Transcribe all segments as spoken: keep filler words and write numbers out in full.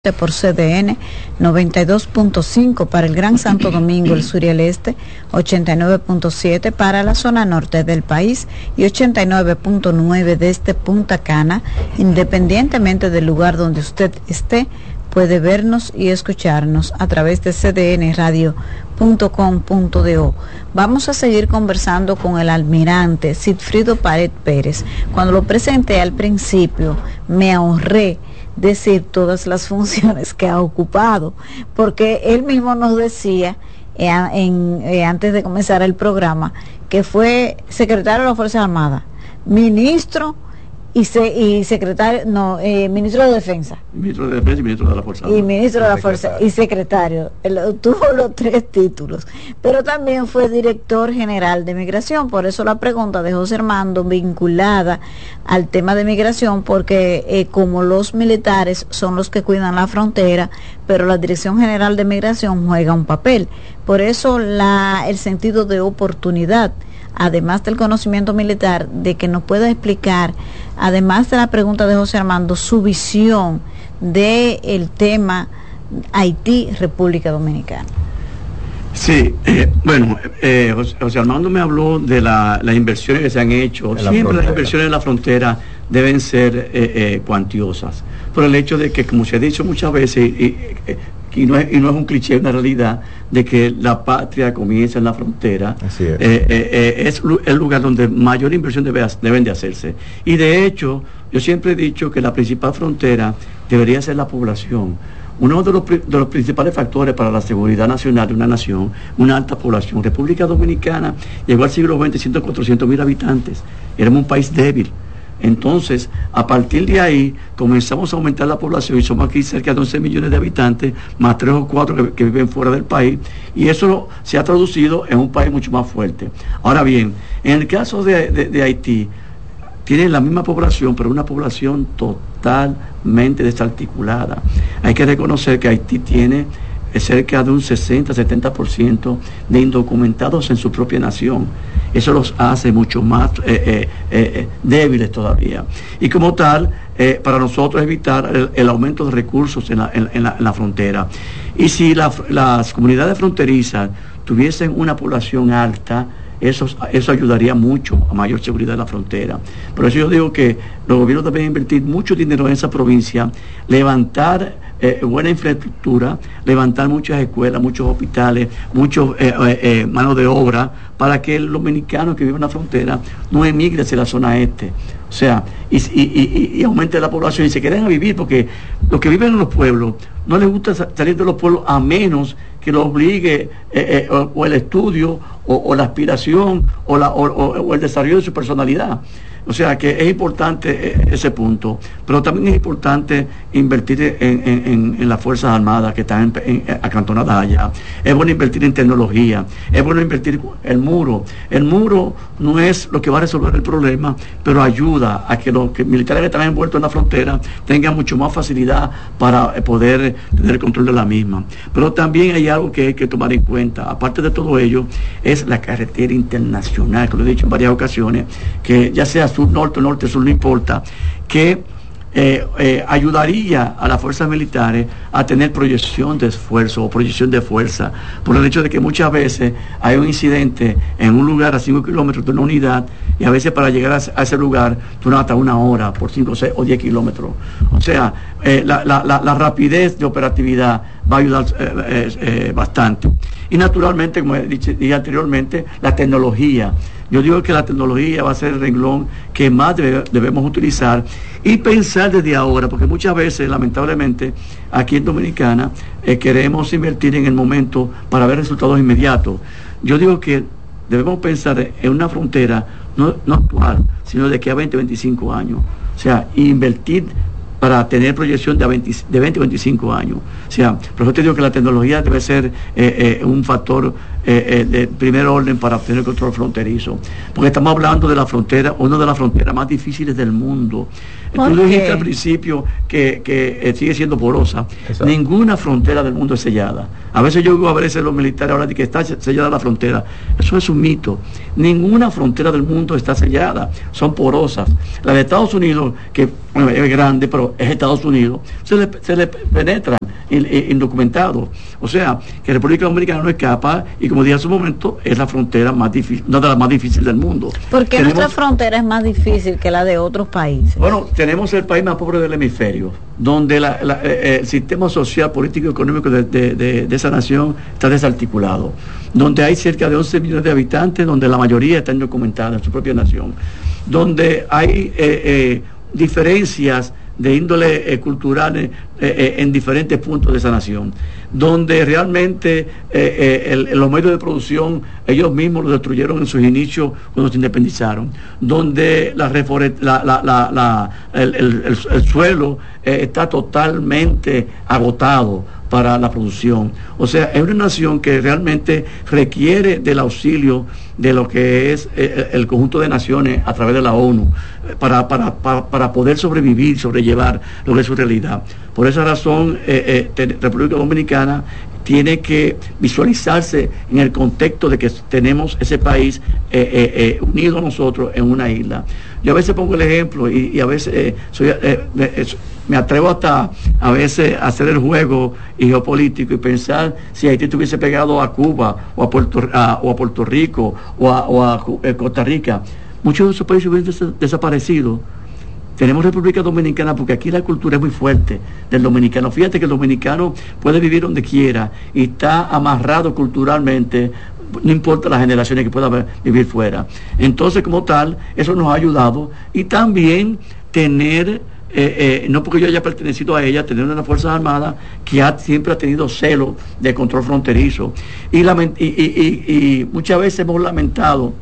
por C D N, noventa y dos punto cinco para el Gran Santo Domingo, el sur y el este, ochenta y nueve punto siete para la zona norte del país y ochenta y nueve punto nueve desde Punta Cana. Independientemente del lugar donde usted esté, puede vernos y escucharnos a través de c d n radio punto com punto do. Vamos a seguir conversando con el almirante Sigfrido Páez Pérez. Cuando lo presenté al principio, me ahorré decir todas las funciones que ha ocupado, porque él mismo nos decía eh, en, eh, antes de comenzar el programa que fue secretario de las Fuerzas Armadas, ministro y, se, y secretario, no, eh, ministro de Defensa. Ministro de Defensa y ministro de la Fuerza Armada. Y ministro de la Fuerza y secretario. Él tuvo los tres títulos. Pero también fue director general de Migración. Por eso la pregunta de José Armando vinculada al tema de migración, porque eh, como los militares son los que cuidan la frontera, pero la Dirección General de Migración juega un papel. Por eso la, el sentido de oportunidad, además del conocimiento militar, de que nos pueda explicar, además de la pregunta de José Armando, su visión del tema Haití-República Dominicana. Sí, eh, bueno, eh, José, José Armando me habló de la, las inversiones que se han hecho. Siempre las inversiones en la frontera deben ser eh, eh, cuantiosas, por el hecho de que, como se ha dicho muchas veces, y, y, y, no, es, y no es un cliché, es una realidad, de que la patria comienza en la frontera. Así es. Eh, eh, es el lugar donde mayor inversión debe, deben de hacerse. Y de hecho, yo siempre he dicho que la principal frontera debería ser la población. Uno de los, de los principales factores para la seguridad nacional de una nación, una alta población. República Dominicana llegó al siglo veinte siendo cuatrocientos mil habitantes. Éramos un país débil. Entonces, a partir de ahí, comenzamos a aumentar la población y somos aquí cerca de once millones de habitantes, más tres o cuatro que, que viven fuera del país, y eso se ha traducido en un país mucho más fuerte. Ahora bien, en el caso de, de, de Haití, tienen la misma población, pero una población totalmente desarticulada. Hay que reconocer que Haití tiene cerca de un sesenta a setenta por ciento de indocumentados en su propia nación. Eso los hace mucho más eh, eh, eh, débiles todavía. Y como tal, eh, para nosotros evitar el, el aumento de recursos en la, en, en la, en la frontera. Y si la, las comunidades fronterizas tuviesen una población alta, Eso, eso ayudaría mucho a mayor seguridad de la frontera. Por eso yo digo que los gobiernos deben invertir mucho dinero en esa provincia, levantar eh, buena infraestructura, levantar muchas escuelas, muchos hospitales, muchos eh, eh, eh, manos de obra, para que los dominicanos que viven en la frontera no emigren hacia la zona este. O sea, y, y, y, y aumente la población y se queden a vivir, porque los que viven en los pueblos no les gusta salir de los pueblos a menos que lo obligue eh, eh, o, o el estudio o, o la aspiración o, la, o, o, o el desarrollo de su personalidad. O sea que es importante eh, ese punto, pero también es importante invertir en, en, en las Fuerzas Armadas que están en, en, acantonadas allá. Es bueno invertir en tecnología, es bueno invertir en el muro. El muro no es lo que va a resolver el problema, pero ayuda a que los que, militares que están envueltos en la frontera tengan mucho más facilidad para eh, poder tener el control de la misma. Pero también hay algo que hay que tomar en cuenta, aparte de todo ello, es la carretera internacional, que lo he dicho en varias ocasiones, que ya sea sur, norte, norte, sur, no importa, que eh, eh, ayudaría a las fuerzas militares a tener proyección de esfuerzo o proyección de fuerza, por el hecho de que muchas veces hay un incidente en un lugar a cinco kilómetros de una unidad, y a veces para llegar a, a ese lugar tú no hasta una hora por cinco, seis o diez kilómetros. O sea, eh, la, la, la, la rapidez de operatividad va a ayudar eh, eh, eh, bastante. Y naturalmente, como dije anteriormente, la tecnología. Yo digo que la tecnología va a ser el renglón que más debe, debemos utilizar y pensar desde ahora, porque muchas veces, lamentablemente, aquí en Dominicana, eh, queremos invertir en el momento para ver resultados inmediatos. Yo digo que debemos pensar en una frontera no, no actual, sino de aquí a veinte, veinticinco años. O sea, invertir para tener proyección de veinte, de veinte a veinticinco años. O sea, por eso te digo que la tecnología debe ser eh, eh, un factor eh, eh, de primer orden para obtener control fronterizo, porque estamos hablando de la frontera, una de las fronteras más difíciles del mundo. Tú dijiste al principio que, que eh, sigue siendo porosa. Exacto. Ninguna frontera del mundo es sellada. A veces yo digo a veces los militares ahora de que está sellada la frontera. Eso es un mito. Ninguna frontera del mundo está sellada. Son porosas. La de Estados Unidos, que bueno, es grande, pero es Estados Unidos, se le, se le penetran indocumentados. O sea, que República Dominicana no escapa y, como dije hace un momento, es la frontera más difícil, una de las más difíciles del mundo. ¿Por qué Tenemos, nuestra frontera es más difícil que la de otros países? Bueno, tenemos el país más pobre del hemisferio, donde la, la, eh, el sistema social, político y económico de, de, de, de esa nación está desarticulado, donde hay cerca de once millones de habitantes, donde la mayoría está indocumentada en su propia nación, donde hay eh, eh, diferencias de índole eh, cultural eh, eh, en diferentes puntos de esa nación, donde realmente eh, eh, el, los medios de producción ellos mismos los destruyeron en sus inicios cuando se independizaron, donde la, la, la, la, la, el, el, el, el suelo eh, está totalmente agotado para la producción. O sea, es una nación que realmente requiere del auxilio de lo que es eh, el conjunto de naciones a través de la ONU para, para, para, para poder sobrevivir, sobrellevar lo que es su realidad. Por esa razón, eh, eh, República Dominicana tiene que visualizarse en el contexto de que tenemos ese país eh, eh, eh, unido a nosotros en una isla. Yo a veces pongo el ejemplo y, y a veces eh, soy, eh, eh, me atrevo hasta a veces a hacer el juego geopolítico y pensar si Haití estuviese pegado a Cuba o a Puerto, a, o a Puerto Rico o a, o a eh, Costa Rica, muchos de esos países hubieran des desaparecido. Tenemos República Dominicana porque aquí la cultura es muy fuerte del dominicano. Fíjate que el dominicano puede vivir donde quiera y está amarrado culturalmente, no importa las generaciones que pueda vivir fuera. Entonces, como tal, eso nos ha ayudado. Y también tener, eh, eh, no porque yo haya pertenecido a ella, tener una Fuerzas Armadas que ha, siempre ha tenido celo de control fronterizo. Y, lament y, y, y, y muchas veces hemos lamentado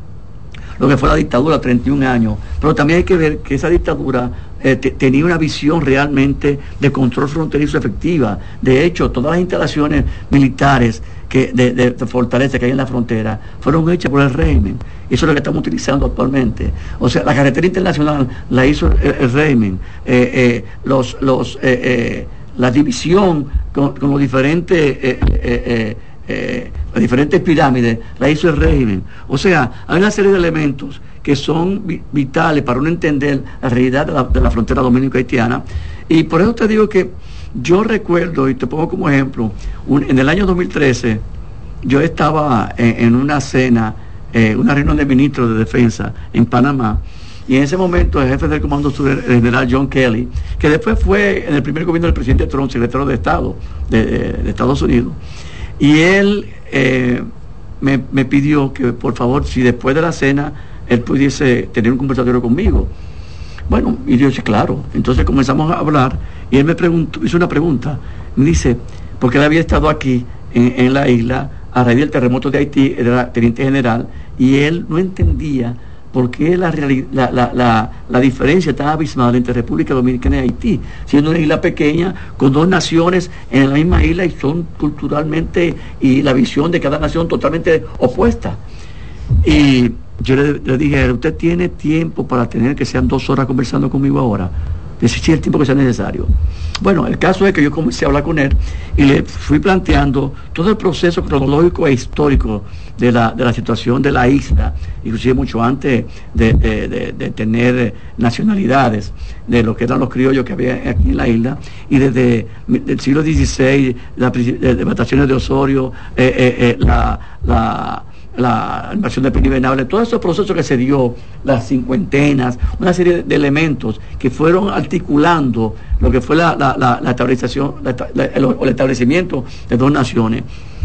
lo que fue la dictadura, treinta y un años, pero también hay que ver que esa dictadura eh, te, tenía una visión realmente de control fronterizo efectiva. De hecho, todas las instalaciones militares que, de, de, de fortaleza que hay en la frontera fueron hechas por el régimen. Eso es lo que estamos utilizando actualmente. O sea, la carretera internacional la hizo el, el régimen. Eh, eh, los, los, eh, eh, la división con, con los diferentes... Eh, eh, eh, Eh, las diferentes pirámides la hizo el régimen. O sea, hay una serie de elementos que son vi vitales para uno entender la realidad de la, de la frontera dominico-haitiana, y por eso te digo que yo recuerdo, y te pongo como ejemplo, un, en el año dos mil trece yo estaba en, en una cena, eh, una reunión de ministros de defensa en Panamá, y en ese momento el jefe del Comando Sur, el general John Kelly, que después fue en el primer gobierno del presidente Trump, secretario de Estado de, de, de Estados Unidos, y él eh, me, me pidió que por favor, si después de la cena él pudiese tener un conversatorio conmigo. Bueno, y yo dije, claro. Entonces comenzamos a hablar y él me preguntó, hizo una pregunta. Me dice, porque él había estado aquí en, en la isla a raíz del terremoto de Haití, era teniente general, y él no entendía por qué la, la, la, la, la diferencia tan abismal entre República Dominicana y Haití, siendo una isla pequeña, con dos naciones en la misma isla, y son culturalmente, y la visión de cada nación totalmente opuesta. Y yo le, le dije, usted tiene tiempo para tener que sean dos horas conversando conmigo ahora. Decir sí, el tiempo que sea necesario. Bueno, el caso es que yo comencé a hablar con él y le fui planteando todo el proceso cronológico e histórico de la, de la situación de la isla, inclusive mucho antes de, de, de, de tener nacionalidades, de lo que eran los criollos que había aquí en la isla, y desde el siglo dieciséis, las devastaciones de Osorio, eh, eh, eh, la... la la invasión de Penibernable, todos esos procesos que se dio, las cincuentenas, una serie de elementos que fueron articulando lo que fue la, la, la, la estabilización, la, la, el, el establecimiento de dos naciones.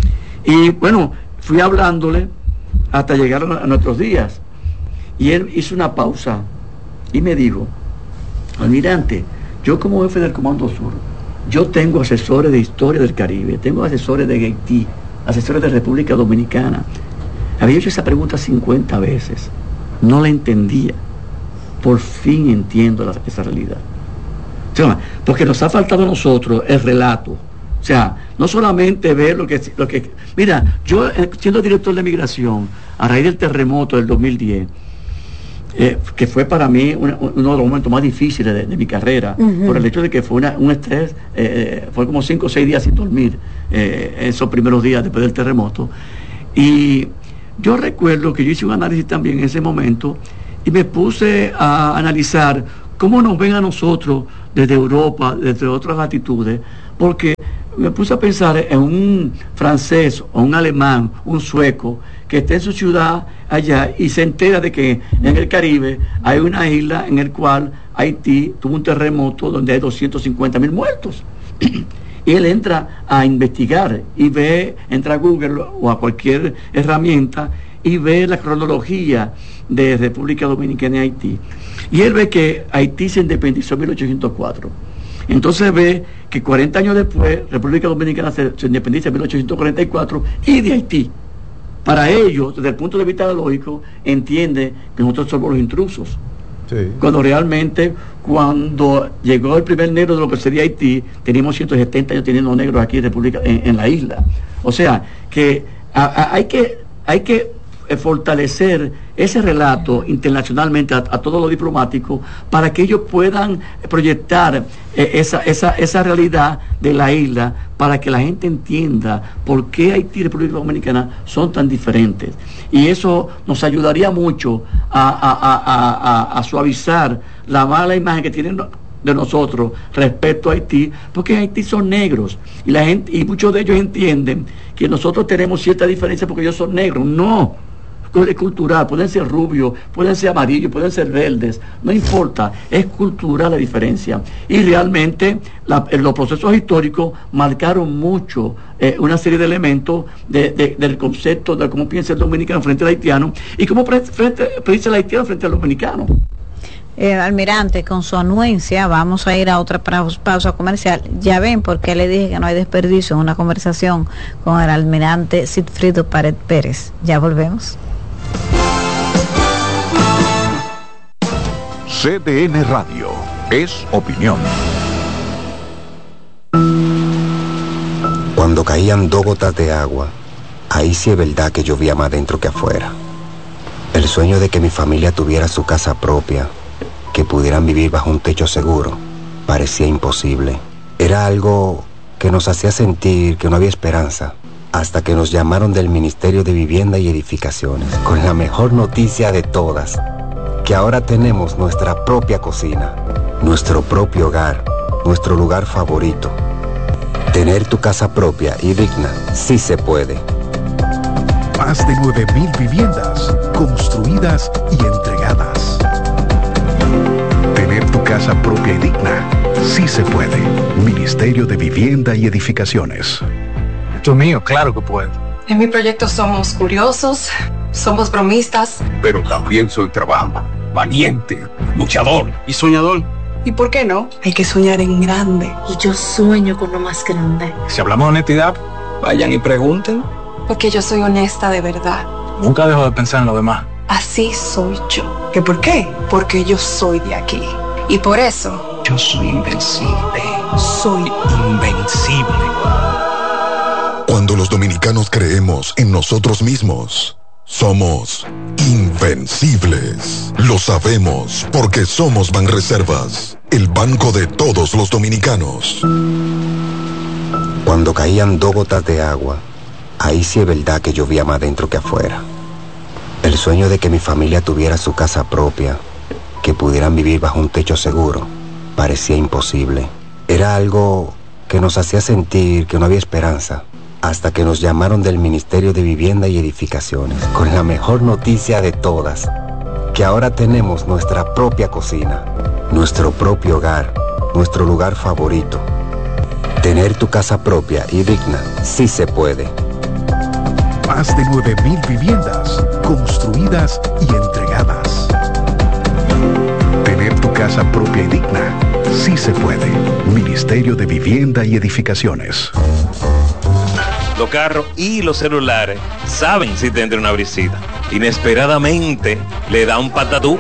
Y bueno, fui hablándole hasta llegar a, a nuestros días, y él hizo una pausa y me dijo, almirante, yo como jefe del Comando Sur, yo tengo asesores de historia del Caribe, tengo asesores de Haití, asesores de República Dominicana. Había hecho esa pregunta cincuenta veces, no la entendía. Por fin entiendo la, esa realidad. O sea, porque nos ha faltado a nosotros el relato. O sea, no solamente ver lo que, lo que... Mira, yo siendo director de migración, a raíz del terremoto del dos mil diez, eh, que fue para mí una, uno de los momentos más difíciles de, de mi carrera, uh-huh. por el hecho de que fue una, un estrés, eh, fue como cinco o seis días sin dormir, eh, esos primeros días después del terremoto. Y yo recuerdo que yo hice un análisis también en ese momento y me puse a analizar cómo nos ven a nosotros desde Europa, desde otras latitudes, porque me puse a pensar en un francés o un alemán, un sueco, que esté en su ciudad allá y se entera de que en el Caribe hay una isla en el cual Haití tuvo un terremoto donde hay doscientos cincuenta mil muertos. Y él entra a investigar y ve, entra a Google o a cualquier herramienta y ve la cronología de República Dominicana y Haití. Y él ve que Haití se independizó en mil ochocientos cuatro. Entonces ve que cuarenta años después República Dominicana se, se independiza en mil ochocientos cuarenta y cuatro y de Haití. Para ellos, desde el punto de vista lógico, entiende que nosotros somos los intrusos. Sí. Cuando realmente, cuando llegó el primer negro de lo que sería Haití, teníamos ciento setenta años teniendo negros aquí en, República, en, en la isla. O sea, que a, a, hay que hay que fortalecer ese relato internacionalmente a, a todo lo diplomático para que ellos puedan proyectar eh, esa, esa, esa realidad de la isla, para que la gente entienda por qué Haití y República Dominicana son tan diferentes. Y eso nos ayudaría mucho a, a, a, a, a suavizar la mala imagen que tienen de nosotros respecto a Haití, porque en Haití son negros y la gente, y muchos de ellos entienden que nosotros tenemos cierta diferencia porque ellos son negros. No, es cultural, pueden ser rubios, pueden ser amarillos, pueden ser verdes, no importa, es cultural la diferencia. Y realmente la, los procesos históricos marcaron mucho eh, una serie de elementos de, de, del concepto de cómo piensa el dominicano frente al haitiano y cómo piensa el haitiano frente al dominicano. Eh, almirante, con su anuencia, vamos a ir a otra pausa comercial. Ya ven por qué le dije que no hay desperdicio en una conversación con el almirante Sigfrido Pared Pérez. Ya volvemos. C D N Radio es opinión. Cuando caían dos gotas de agua, ahí sí es verdad que llovía más dentro que afuera. El sueño de que mi familia tuviera su casa propia, que pudieran vivir bajo un techo seguro, parecía imposible. Era algo que nos hacía sentir que no había esperanza, hasta que nos llamaron del Ministerio de Vivienda y Edificaciones, con la mejor noticia de todas, que ahora tenemos nuestra propia cocina, nuestro propio hogar, nuestro lugar favorito. Tener tu casa propia y digna sí se puede. Más de nueve mil viviendas construidas y entregadas. Tener tu casa propia y digna sí se puede. Ministerio de Vivienda y Edificaciones. Esto mío, claro que puedo. En mi proyecto somos curiosos, somos bromistas. Pero también soy trabajo, valiente, luchador y soñador. ¿Y por qué no? Hay que soñar en grande. Y yo sueño con lo más grande. Si hablamos de honestidad, vayan y pregunten. Porque yo soy honesta de verdad. Nunca dejo de pensar en lo demás. Así soy yo. ¿Qué por qué? Porque yo soy de aquí. Y por eso... yo soy invencible. Soy invencible. Cuando los dominicanos creemos en nosotros mismos, somos invencibles. Lo sabemos porque somos Banreservas, el banco de todos los dominicanos. Cuando caían dos gotas de agua, ahí sí es verdad que llovía más dentro que afuera. El sueño de que mi familia tuviera su casa propia, que pudieran vivir bajo un techo seguro, parecía imposible. Era algo que nos hacía sentir que no había esperanza, hasta que nos llamaron del Ministerio de Vivienda y Edificaciones, con la mejor noticia de todas, que ahora tenemos nuestra propia cocina, nuestro propio hogar, nuestro lugar favorito. Tener tu casa propia y digna sí se puede. Más de nueve mil viviendas construidas y entregadas. Tener tu casa propia y digna sí se puede. Ministerio de Vivienda y Edificaciones. Los carros y los celulares saben si te entra una brisita. Inesperadamente le da un patatú.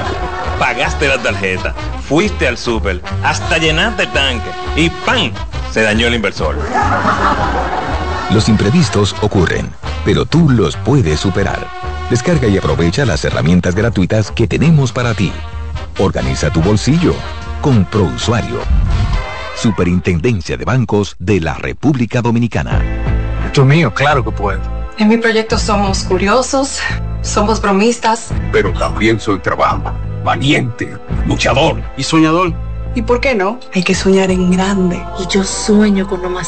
Pagaste la tarjeta, fuiste al súper, hasta llenaste el tanque y ¡pam! Se dañó el inversor. Los imprevistos ocurren, pero tú los puedes superar. Descarga y aprovecha las herramientas gratuitas que tenemos para ti. Organiza tu bolsillo con ProUsuario. Superintendencia de Bancos de la República Dominicana. Tú mío, claro que puedo. En mi proyecto somos curiosos, somos bromistas. Pero también soy trabajo, valiente, luchador y soñador. ¿Y por qué no? Hay que soñar en grande. Y yo sueño con lo más